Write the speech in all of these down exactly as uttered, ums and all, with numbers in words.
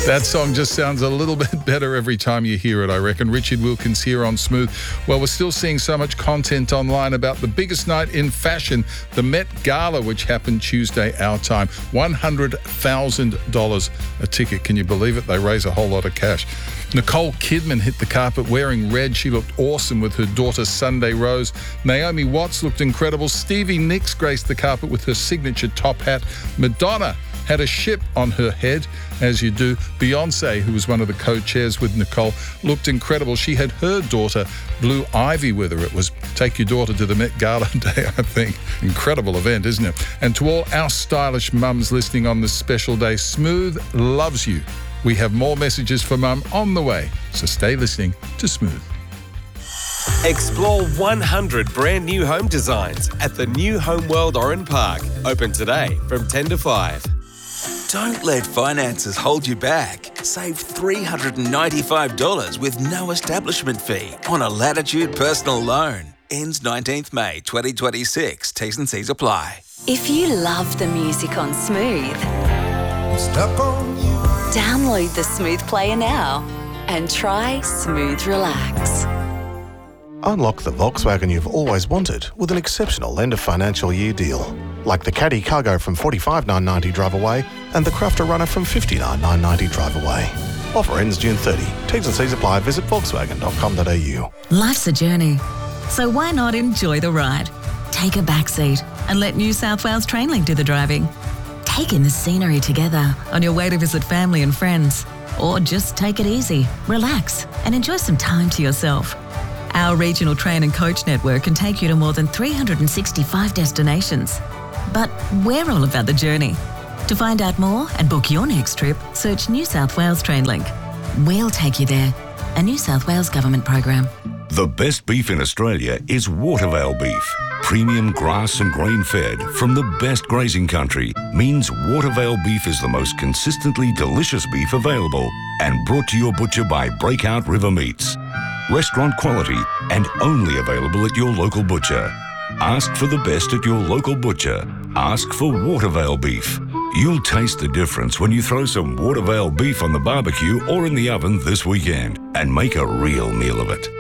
That song just sounds a little bit better every time you hear it, I reckon. Richard Wilkins here on Smooth. Well, we're still seeing so much content online about the biggest night in fashion, the Met Gala, which happened Tuesday our time. one hundred thousand dollars a ticket. Can you believe it? They raise a whole lot of cash. Nicole Kidman hit the carpet wearing red. She looked awesome with her daughter Sunday Rose. Naomi Watts looked incredible. Stevie Nicks graced the carpet with her signature top hat. Madonna had a ship on her head, as you do. Beyonce, who was one of the co-chairs with Nicole, looked incredible. She had her daughter, Blue Ivy, with her. It was Take Your Daughter to the Met Gala Day, I think. Incredible event, isn't it? And to all our stylish mums listening on this special day, Smooth loves you. We have more messages for Mum on the way, so stay listening to Smooth. Explore one hundred brand new home designs at the new Homeworld Oran Park. Open today from ten to five. Don't let finances hold you back. Save three hundred ninety-five dollars with no establishment fee on a Latitude personal loan. Ends nineteenth May twenty twenty-six. T's and C's apply. If you love the music on Smooth, Stuck on you. download the Smooth Player now and try Smooth Relax. Unlock the Volkswagen you've always wanted with an exceptional end of financial year deal. Like the Caddy Cargo from forty-five thousand nine hundred ninety drive away and the Crafter Runner from fifty-nine thousand nine hundred ninety drive away. Offer ends June thirtieth. T's and C's apply. Visit volkswagen dot com dot a u. Life's a journey, so why not enjoy the ride? Take a back seat and let New South Wales Trainlink do the driving. Take in the scenery together on your way to visit family and friends. Or just take it easy, relax and enjoy some time to yourself. Our regional train and coach network can take you to more than three hundred sixty-five destinations. But we're all about the journey. To find out more and book your next trip, search New South Wales Trainlink. We'll take you there. A New South Wales government program. The best beef in Australia is Watervale beef. Premium grass and grain fed from the best grazing country means Watervale beef is the most consistently delicious beef available and brought to your butcher by Breakout River Meats. Restaurant quality and only available at your local butcher. Ask for the best at your local butcher. Ask for Watervale beef. You'll taste the difference when you throw some Watervale beef on the barbecue or in the oven this weekend and make a real meal of it.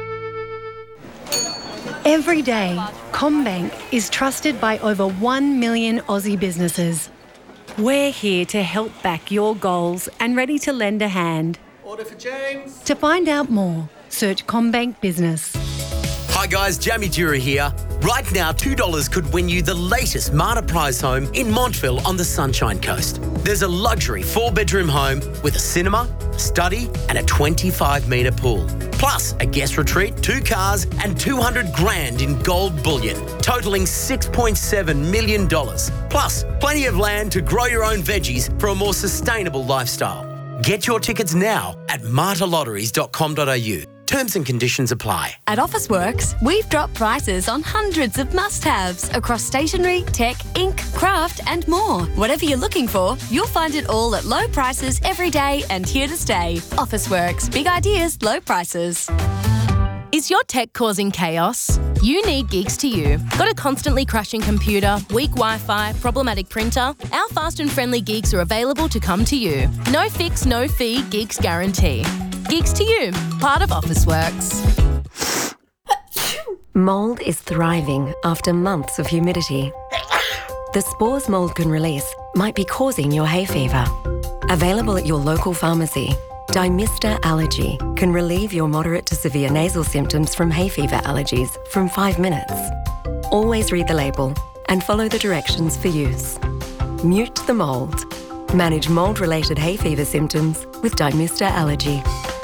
Every day, CommBank is trusted by over one million Aussie businesses. We're here to help back your goals and ready to lend a hand. Order for James. To find out more, search CommBank Business. Hi guys, Jamie Dura here. Right now, two dollars could win you the latest Marta Prize home in Montville on the Sunshine Coast. There's a luxury four-bedroom home with a cinema, study and a twenty-five metre pool. Plus a guest retreat, two cars and two hundred grand in gold bullion, totalling six point seven million dollars. Plus plenty of land to grow your own veggies for a more sustainable lifestyle. Get your tickets now at marta lotteries dot com dot a u. Terms and conditions apply. At Officeworks, we've dropped prices on hundreds of must-haves across stationery, tech, ink, craft and more. Whatever you're looking for, you'll find it all at low prices every day and here to stay. Officeworks, big ideas, low prices. Is your tech causing chaos? You need Geeks to You. Got a constantly crashing computer, weak Wi-Fi, problematic printer? Our fast and friendly Geeks are available to come to you. No fix, no fee, Geeks guarantee. Geeks to You, part of Officeworks. Mould is thriving after months of humidity. The spores mould can release might be causing your hay fever. Available at your local pharmacy, Dymista Allergy can relieve your moderate to severe nasal symptoms from hay fever allergies from five minutes. Always read the label and follow the directions for use. Mute the mould. Manage mould-related hay fever symptoms with Dymista Allergy.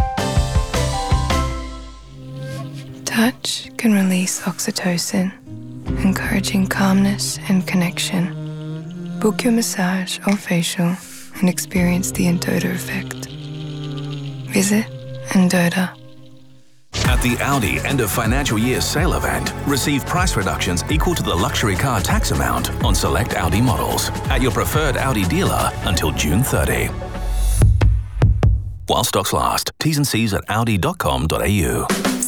Touch can release oxytocin, encouraging calmness and connection. Book your massage or facial and experience the Endota effect. Visit Endota. At the Audi end of financial year sale event, receive price reductions equal to the luxury car tax amount on select Audi models at your preferred Audi dealer until June thirtieth. While stocks last. T's and C's at audi dot com dot a u.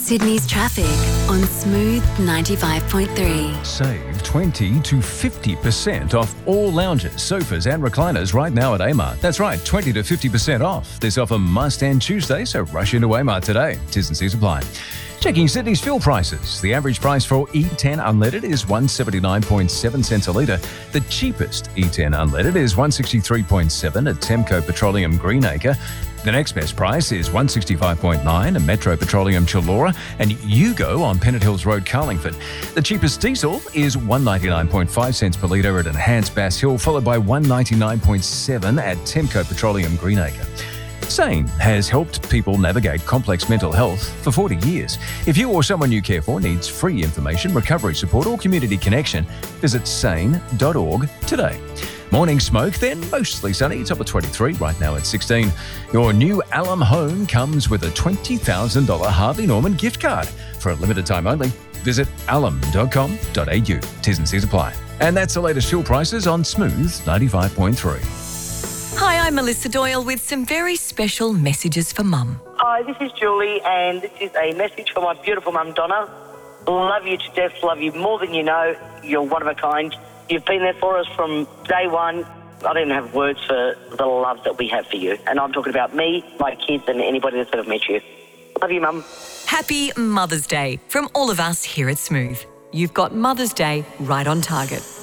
Sydney's traffic on Smooth ninety-five point three. Save twenty to fifty percent off all lounges, sofas and recliners right now at Amart. That's right, twenty to fifty percent off. This offer must end Tuesday, so rush into Amart today. T's and C's apply. Checking Sydney's fuel prices. The average price for E ten unleaded is one seventy-nine point seven cents a litre. The cheapest E ten unleaded is one sixty-three point seven at Temco Petroleum Greenacre. The next best price is one sixty-five point nine at Metro Petroleum Chullora and Yugo on Pennant Hills Road, Carlingford. The cheapest diesel is one ninety-nine point five cents per litre at Enhanced Bass Hill, followed by one ninety-nine point seven at Temco Petroleum Greenacre. SANE has helped people navigate complex mental health for forty years. If you or someone you care for needs free information, recovery support or community connection, visit sane dot org today. Morning smoke, then mostly sunny, top of twenty-three, right now at sixteen. Your new Alum home comes with a twenty thousand dollars Harvey Norman gift card. For a limited time only, visit alum dot com dot a u. T's and C's apply. And that's the latest fuel prices on Smooth ninety-five point three. Hi, I'm Melissa Doyle with some very special messages for Mum. Hi, this is Julie, and this is a message for my beautiful mum, Donna. Love you to death, love you more than you know. You're one of a kind. You've been there for us from day one. I don't even have words for the love that we have for you. And I'm talking about me, my kids, and anybody that's ever met you. Love you, Mum. Happy Mother's Day from all of us here at Smooth. You've got Mother's Day right on target.